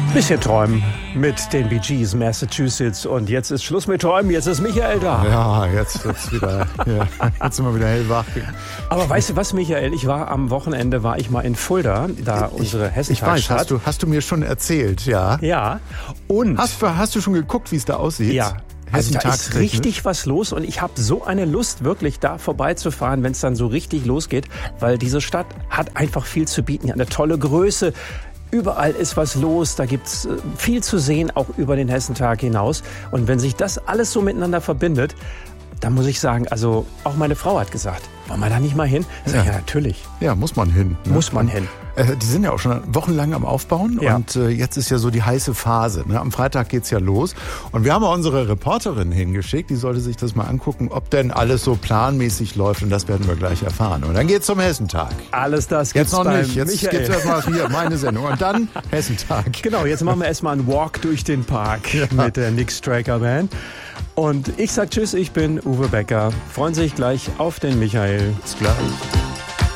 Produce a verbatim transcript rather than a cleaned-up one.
Bisschen träumen mit den Bee Gees, Massachusetts. Und jetzt ist Schluss mit Träumen, jetzt ist Michael da. Ja, jetzt wird's wieder, ja, jetzt sind wir wieder hellwach. Aber weißt du was, Michael? Ich war am Wochenende, war ich mal in Fulda, da unsere Hessentagstadt. Ich weiß, hast du, hast du mir schon erzählt, ja. Ja. Und hast, hast du schon geguckt, wie es da aussieht? Ja. Also da ist richtig was los und ich habe so eine Lust, wirklich da vorbeizufahren, wenn es dann so richtig losgeht, weil diese Stadt hat einfach viel zu bieten, eine tolle Größe. Überall ist was los, da gibt's viel zu sehen, auch über den Hessentag hinaus. Und wenn sich das alles so miteinander verbindet, dann muss ich sagen, also auch meine Frau hat gesagt, wollen wir da nicht mal hin? Ich sag, ja. ja, natürlich. Ja, muss man hin. Ne? Muss man hin. Äh, die sind ja auch schon wochenlang am Aufbauen ja. und äh, jetzt ist ja so die heiße Phase. Ne? Am Freitag geht's ja los und wir haben auch unsere Reporterin hingeschickt, die sollte sich das mal angucken, ob denn alles so planmäßig läuft und das werden wir gleich erfahren. Und dann geht's zum Hessentag. Alles das gibt's jetzt noch beim nicht. Jetzt Michael. gibt's erstmal hier meine Sendung und dann Hessentag. Genau, jetzt machen wir erstmal einen Walk durch den Park ja. mit der Nick Straker Band. Und ich sag Tschüss, ich bin Uwe Becker. Freuen Sie sich gleich auf den Michael. Bis gleich.